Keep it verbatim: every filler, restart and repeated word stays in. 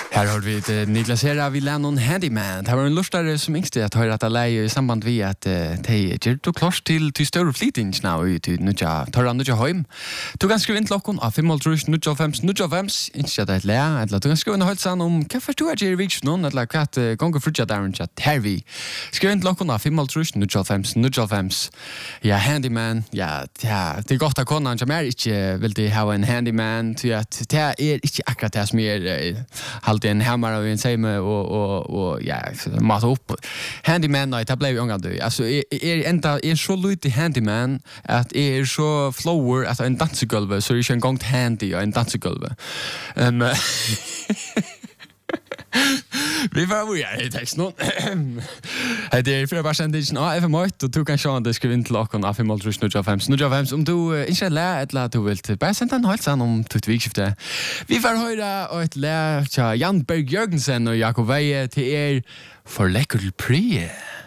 Här har vi ett Niklas Hera vid Lennon Handyman. Det var en lustare som yngste att höra att alla är i samband med att de gör då klart till till större flytning nu i till nutja tar han nutja hem. Du kan skriva in lockon av fem noll nutja fem nutja fem inte det lä eller du kan skriva in hälsan om vad för du är i rich någon eller katt gånger för jag där och chat här vi. Skriva in lockon av fem noll nutja fem nutja fem. Ja handyman. Ja, ja, det är gott att kunna jag mer inte vill det ha en handyman till att det är inte akkurat det som är alltid en hammare och en same och och och ja mata upp handyman night jag blev ju unga du alltså är är ända är så lite handyman att är så flower att en dansgolv så är en gångt handy och en dansgolv ehm vi var ju i texten. Det är för bara sändes nå F M åtta och du kan sjå det skriva in till lockon av fem noll nutja fem nutja fem om du inte lär ett lät du vill till bara sända en halsan om två veckor. Vi var höra och ett lär Jan Berg Jørgensen och Jakob Veje till er för läcker prie.